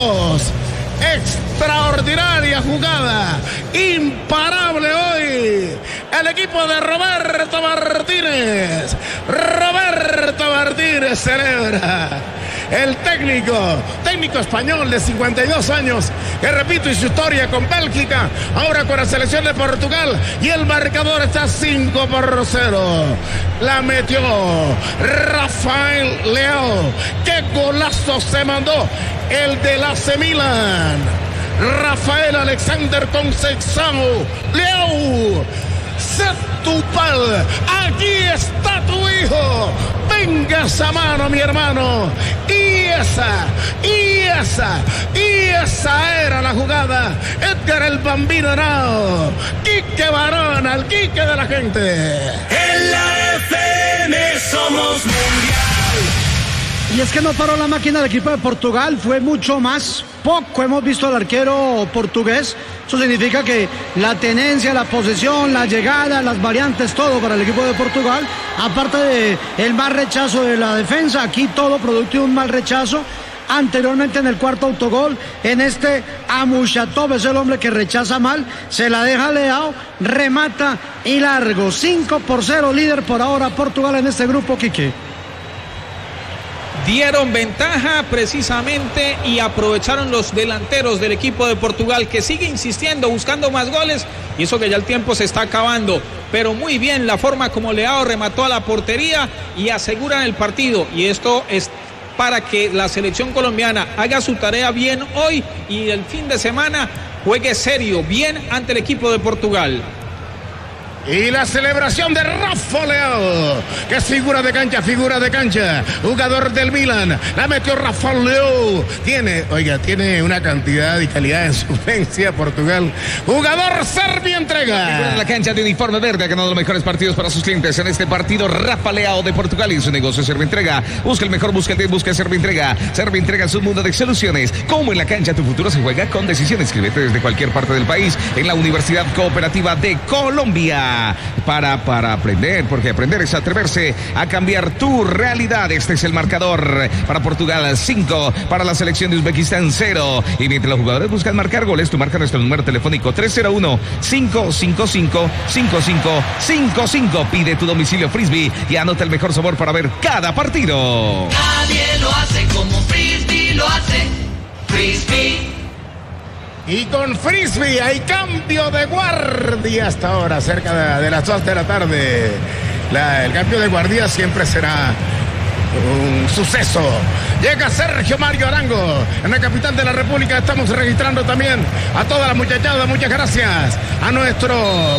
Extraordinaria jugada, imparable hoy el equipo de Roberto Martínez. Roberto Martínez celebra. El técnico español de 52 años, que repito, y su historia con Bélgica, ahora con la selección de Portugal, y el marcador está 5-0. La metió Rafael Leao. ¡Qué golazo se mandó el del AC Milan! Rafael Alexander Conceição Leao. Setúbal, aquí está tu hijo. Venga esa mano, mi hermano. Y esa era la jugada. Edgar el Bambino Henao. Quique Barona, el Quique de la gente. En la FM somos mundial. Y es que no paró la máquina del equipo de Portugal, fue mucho más. Poco hemos visto al arquero portugués. Eso significa que la tenencia, la posesión, la llegada, las variantes, todo para el equipo de Portugal. Aparte de el mal rechazo de la defensa, aquí todo producto de un mal rechazo. Anteriormente en el cuarto autogol, en este Amushatov es el hombre que rechaza mal, se la deja Leao, remata y largo. 5-0, líder por ahora Portugal en este grupo, Quique. Dieron ventaja precisamente y aprovecharon los delanteros del equipo de Portugal, que sigue insistiendo, buscando más goles, y eso que ya el tiempo se está acabando. Pero muy bien la forma como Leao remató a la portería y aseguran el partido, y esto es para que la selección colombiana haga su tarea bien hoy y el fin de semana juegue serio, bien ante el equipo de Portugal. Y la celebración de Rafa Leao, que es figura de cancha, jugador del Milan. La metió Rafa Leao. Tiene una cantidad y calidad en su ofensiva Portugal. Jugador Servio entrega. En la cancha de uniforme verde ha ganado los mejores partidos para sus clientes. En este partido, Rafa Leao de Portugal y su negocio Servio Entrega. Busca el mejor, busca Servio Entrega. Servio Entrega es un mundo de soluciones. Como en la cancha, tu futuro se juega con decisión. Inscríbete desde cualquier parte del país en la Universidad Cooperativa de Colombia. Para aprender, porque aprender es atreverse a cambiar tu realidad. Este es el marcador para Portugal, 5, para la selección de Uzbekistán, 0. Y mientras los jugadores buscan marcar goles, tú marca nuestro número telefónico 301-555-5555. Pide tu domicilio Frisbee y anota el mejor sabor para ver cada partido. Nadie lo hace como Frisbee lo hace. Frisbee. Y con Frisbee hay cambio de guardia hasta ahora, cerca de las 2 de la tarde. El cambio de guardia siempre será un suceso. Llega Sergio Mario Arango, en la capital de la República. Estamos registrando también a toda la muchachada. Muchas gracias a nuestro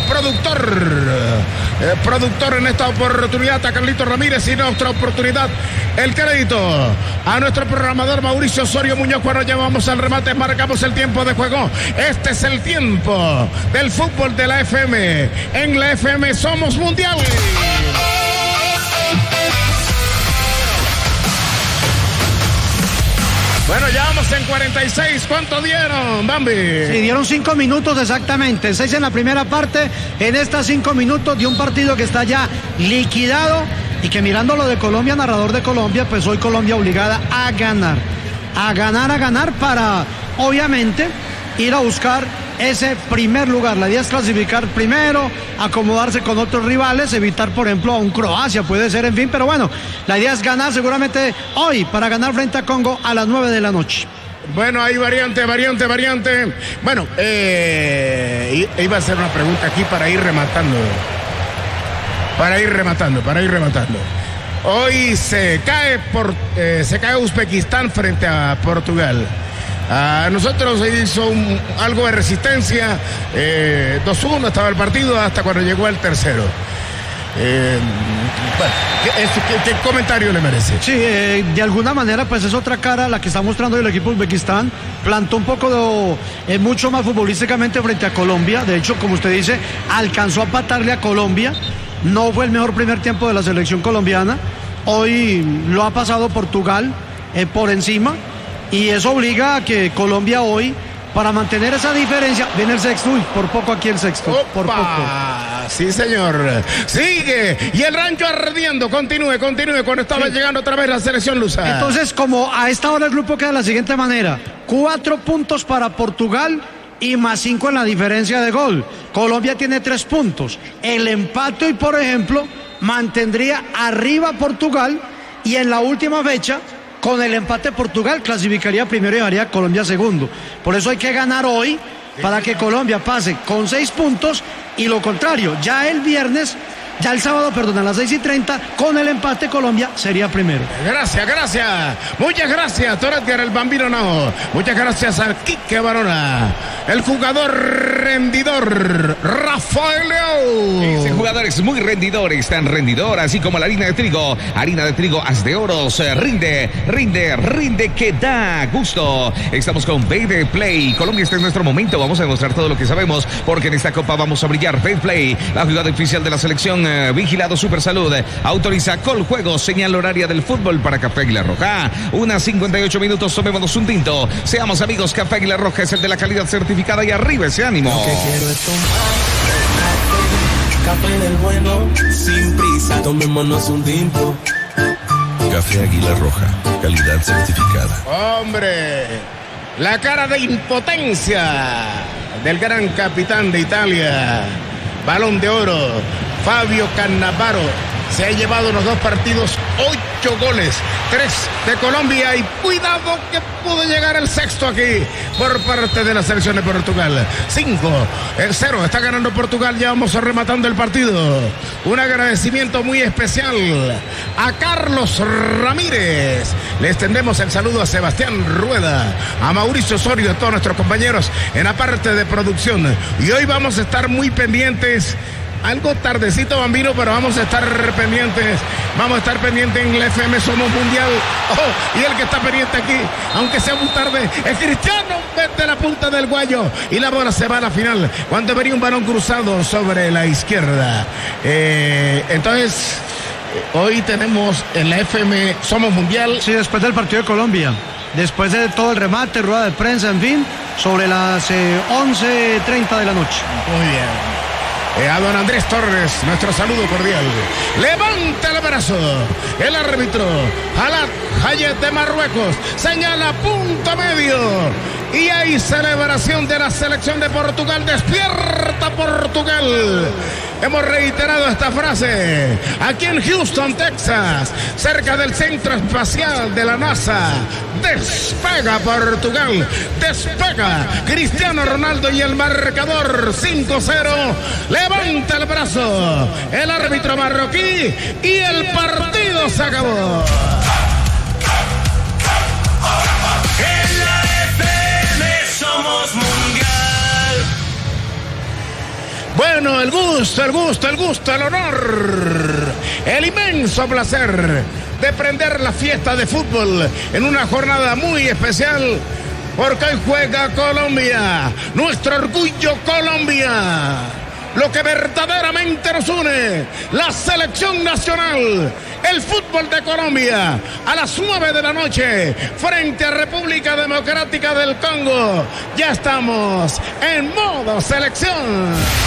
productor en esta oportunidad, a Carlito Ramírez, y en otra oportunidad el crédito a nuestro programador Mauricio Osorio Muñoz. Cuando llevamos al remate, marcamos el tiempo de juego. Este es el tiempo del fútbol de la FM. En la FM somos mundial. Bueno, ya vamos en 46. ¿Cuánto dieron, Bambi? Sí, dieron 5 minutos exactamente. 6 en la primera parte. En estas 5 minutos de un partido que está ya liquidado y que, mirando lo de Colombia, narrador de Colombia, pues hoy Colombia obligada a ganar. A ganar para, obviamente, ir a buscar ese primer lugar. La idea es clasificar primero, acomodarse con otros rivales, evitar, por ejemplo, a un Croacia, puede ser, en fin, pero bueno, la idea es ganar seguramente hoy para ganar frente a Congo a las 9 de la noche. Bueno, hay variante. Bueno, iba a hacer una pregunta aquí para ir rematando. Hoy se cae Uzbekistán frente a Portugal. A nosotros se hizo algo de resistencia, 2-1 estaba el partido hasta cuando llegó el tercero. Bueno, ¿qué comentario le merece? Sí, de alguna manera pues es otra cara la que está mostrando el equipo de Uzbekistán. Plantó un poco mucho más futbolísticamente frente a Colombia. De hecho, como usted dice, alcanzó a patarle a Colombia. No fue el mejor primer tiempo de la selección colombiana. Hoy lo ha pasado Portugal por encima. Y eso obliga a que Colombia hoy, para mantener esa diferencia, viene el sexto. Uy, por poco aquí el sexto. ¡Opa! Por poco. Sí, señor. Sigue. Y el rancho ardiendo. Continúe. Cuando estaba llegando otra vez la selección lusa. Entonces, como a esta hora el grupo queda de la siguiente manera: 4 puntos para Portugal y más 5 en la diferencia de gol. Colombia tiene 3 puntos. El empate hoy, por ejemplo, mantendría arriba Portugal, y en la última fecha, con el empate Portugal clasificaría primero y haría Colombia segundo. Por eso hay que ganar hoy para que Colombia pase con 6 puntos, y lo contrario, ya el sábado, a las 6:30, con el empate Colombia sería primero. Gracias. Muchas gracias, Edgar el Bambino Nao. Muchas gracias a Quique Barona. El jugador rendidor, Rafael Leao. Ese jugador es muy rendidor, es tan rendidor, así como la harina de trigo haz de oros, rinde, que da gusto. Estamos con BD Play. Colombia, este es nuestro momento. Vamos a demostrar todo lo que sabemos, porque en esta copa vamos a brillar. BD Play, la jugada oficial de la selección. Vigilado Supersalud, autoriza Coljuegos, señal horaria del fútbol para Café Águila Roja. 1:58 minutos, tomémonos un tinto. Seamos amigos, Café Águila Roja es el de la calidad certificada, y arriba ese ánimo. Lo que quiero es tomar café del bueno, sin prisa, tomémonos un tinto. Café Águila Roja, calidad certificada. Hombre, la cara de impotencia del gran capitán de Italia, Balón de Oro, Fabio Cannavaro, se ha llevado en los 2 partidos 8 goles, 3 de Colombia, y cuidado que pudo llegar el 6º aquí por parte de la selección de Portugal. 5-0, está ganando Portugal, ya vamos rematando el partido. Un agradecimiento muy especial a Carlos Ramírez. Le extendemos el saludo a Sebastián Rueda, a Mauricio Osorio, a todos nuestros compañeros en la parte de producción. Y hoy vamos a estar muy pendientes. Algo tardecito, Bambino, pero vamos a estar pendientes. Vamos a estar pendientes en la FM Somos Mundial. Oh, y el que está pendiente aquí, aunque sea muy tarde, es Cristiano. Mete la punta del guayo y la bola se va a la final, cuando venía un balón cruzado sobre la izquierda. Entonces, hoy tenemos en la FM Somos Mundial. Sí, después del partido de Colombia, después de todo el remate, rueda de prensa, en fin, sobre las 11:30 de la noche. Muy bien. A don Andrés Torres, nuestro saludo cordial. Levanta el brazo el árbitro Halat Hayet de Marruecos, señala punto medio, y hay celebración de la selección de Portugal. Despierta Portugal. Hemos reiterado esta frase aquí en Houston, Texas, cerca del centro espacial de la NASA. Despega Portugal, despega Cristiano Ronaldo, y el marcador 5-0. Levanta el brazo el árbitro marroquí, y el partido se acabó. En la FM Somos Mundial. Bueno, el gusto, el honor, el inmenso placer de prender la fiesta de fútbol en una jornada muy especial, porque hoy juega Colombia, nuestro orgullo Colombia, lo que verdaderamente nos une, la selección nacional, el fútbol de Colombia, a las 9 de la noche, frente a República Democrática del Congo. Ya estamos en modo selección.